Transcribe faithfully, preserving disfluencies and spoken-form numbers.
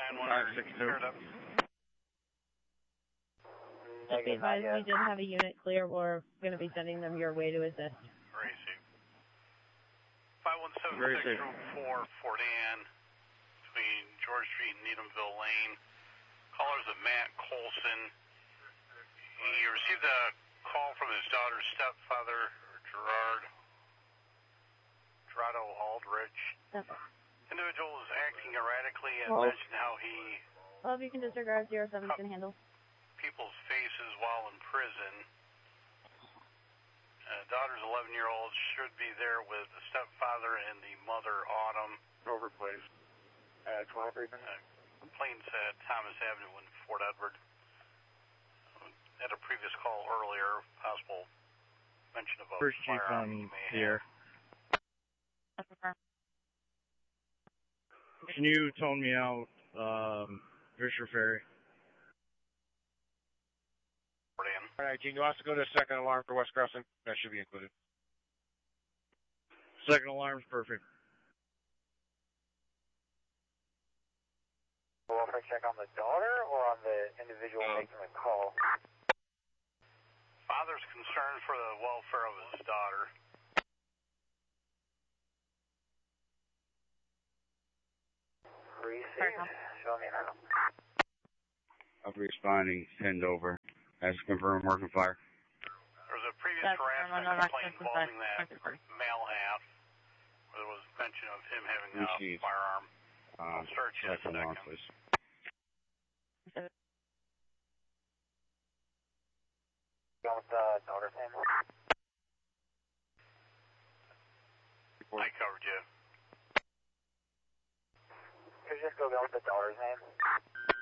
nine one paired up. Just be advised, we did have a unit clear. We're going to be sending them your way to assist. Racing. five one seven six four Fort Ann between George Street and Needhamville Lane. Callers of Matt Colson. He received a call from his daughter's stepfather, Gerard Gerardo Aldrich. Okay. Individual is acting erratically and Well, mentioned how he well, if you can disregard zero seven can handle people's faces while in prison. Uh, daughter's eleven year old should be there with the stepfather and the mother, Autumn. Over, please. Uh, twenty-three uh, complaints at Thomas Avenue in Fort Edward. Uh, at a previous call earlier, possible mention of a First Chief, firearm um, here. Okay. Can you tone me out, um, Fisher Ferry? All right, Gene, you want us to go to the second alarm for West Crossing? That should be included. Second alarm's perfect. Welfare check on the daughter or on the individual Um, making the call? Father's concerned for the welfare of his daughter. Receive. Show me now. I'll be responding, send over. As confirmed, working fire. There was a previous That's harassment no, no, complaint that's involving fine. that male half, where there was mention of him having a Received. firearm. Um, I'll search in a second alarm, second. please. Go with the daughter's name. I covered you. Could you just go down with the daughter's name?